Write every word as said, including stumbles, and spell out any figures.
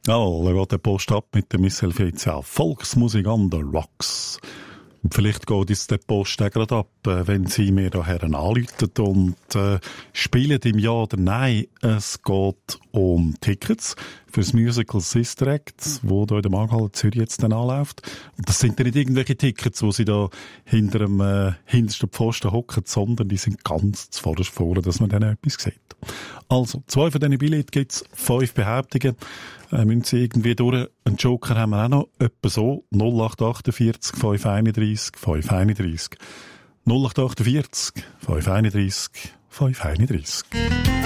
Ja, da geht der Post ab mit der Miss Helvetia. Volksmusik an der Rocks. Und vielleicht geht jetzt der Post auch gerade ab, wenn Sie mir daher anrufen und äh, spielen im Ja oder Nein. Es geht um Tickets für das Musical Sister Act, wo da in der Markthalle Zürich jetzt dann anläuft. Und das sind ja nicht irgendwelche Tickets, wo Sie da hinter dem äh, hintersten Pfosten hocken, sondern die sind ganz zuvorderst vorne, dass man dann etwas sieht. Also, zwei von diesen Billets gibt's, fünf Behauptungen. Äh, müssen Sie irgendwie durch. Einen Joker haben wir auch noch, etwa so, null acht achtundvierzig, fünf einunddreissig, fünf einunddreissig. null acht achtundvierzig, fünf einunddreissig, fünf einunddreissig.